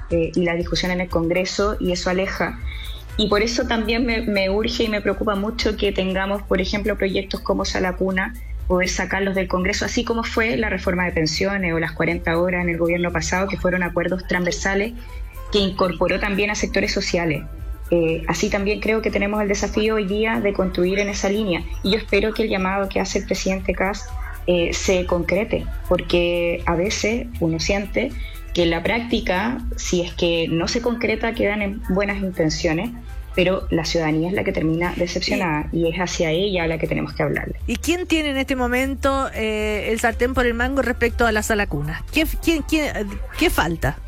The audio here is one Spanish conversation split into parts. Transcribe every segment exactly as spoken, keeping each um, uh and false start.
eh, y la discusión en el Congreso, y eso aleja. Y por eso también me, me urge y me preocupa mucho que tengamos, por ejemplo, proyectos como Sala Cuna, poder sacarlos del Congreso, así como fue la reforma de pensiones o las cuarenta horas en el gobierno pasado, que fueron acuerdos transversales que incorporó también a sectores sociales. Eh, así también creo que tenemos el desafío hoy día de construir en esa línea, y yo espero que el llamado que hace el presidente Kast eh, se concrete, porque a veces uno siente que en la práctica, si es que no se concreta, quedan en buenas intenciones, pero la ciudadanía es la que termina decepcionada y es hacia ella a la que tenemos que hablarle. ¿Y quién tiene en este momento eh, el sartén por el mango respecto a la Sala Cuna? ¿Qué, quién, quién, ¿Qué falta?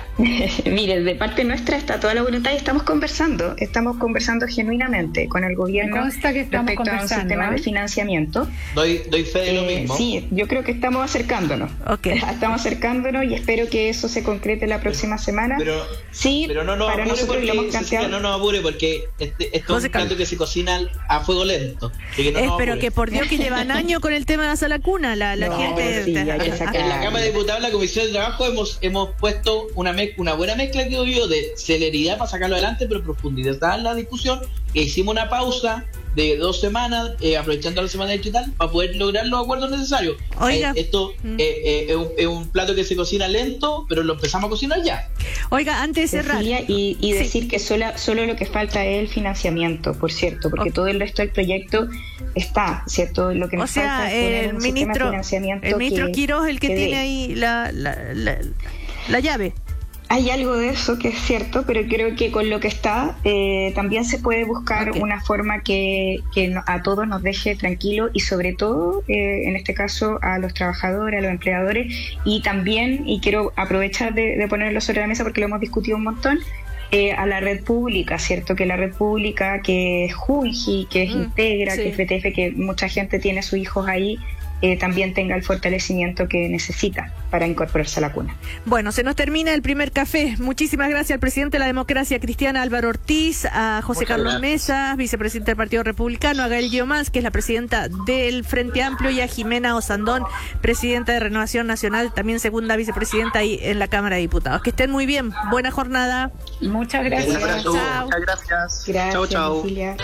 Mire, de parte nuestra está toda la voluntad y estamos conversando, estamos conversando genuinamente con el gobierno respecto a un sistema ¿eh? de financiamiento. Doy, doy fe de lo eh, mismo. Sí, yo creo que estamos acercándonos. Okay. Estamos acercándonos y espero que eso se concrete la próxima semana. Pero, sí, pero no nos para apure nosotros porque, lo hemos planteado. No nos apure porque este, esto es un plato que se cocina a fuego lento. Que no eh, pero que por Dios que llevan años con el tema de la Sala Cuna, la, la no, gente... Sí, te, en la Cámara de Diputados, la Comisión de Trabajo, hemos, hemos puesto una, mez, una buena mezcla que yo de celeridad para sacarlo adelante, pero profundidad en la discusión, que hicimos una pausa de dos semanas, eh, aprovechando la semana digital, para poder lograr los acuerdos necesarios. Oiga. Eh, esto mm. eh, eh, es, un, es un plato que se cocina lento, pero lo empezamos a cocinar ya. Oiga, antes de cerrar... Y, y decir sí. que solo, solo lo que falta es el financiamiento, por cierto, porque okay. todo el resto del proyecto está, ¿cierto? Lo que nos o sea, falta es el un ministro, sistema de financiamiento el ministro que, Quiroz, el que, que tiene de... ahí la, la, la, la llave. Hay algo de eso que es cierto, pero creo que con lo que está eh, también se puede buscar okay. una forma que, que a todos nos deje tranquilos y sobre todo, eh, en este caso, a los trabajadores, a los empleadores y también, y quiero aprovechar de, de ponerlo sobre la mesa porque lo hemos discutido un montón, eh, a la red pública, ¿cierto? Que la red pública, que es Junji, que es mm, Integra, sí. que es B T F, que mucha gente tiene sus hijos ahí, Eh, también tenga el fortalecimiento que necesita para incorporarse a la cuna. Bueno, se nos termina el primer café. Muchísimas gracias al presidente de la democracia cristiana Álvaro Ortiz, a José Muchas Carlos gracias. Mesa, vicepresidente del Partido Republicano, a Gael Guiomás, que es la presidenta del Frente Amplio, y a Jimena Osandón, presidenta de Renovación Nacional, también segunda vicepresidenta ahí en la Cámara de Diputados. Que estén muy bien. Buena jornada. Muchas gracias. Chao. Muchas gracias. Gracias, chao, chao. Cecilia.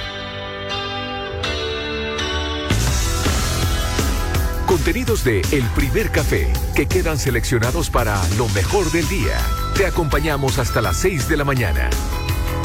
Contenidos de El Primer Café, que quedan seleccionados para lo mejor del día. Te acompañamos hasta las seis de la mañana.